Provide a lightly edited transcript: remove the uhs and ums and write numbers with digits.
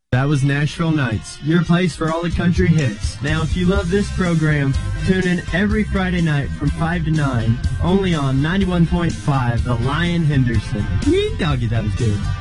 That was Nashville Nights, your place for all the country hits. Now, if you love this program, tune in every Friday night from 5 to 9, only on 91.5, The Lion Henderson. Yee, doggy, that was good.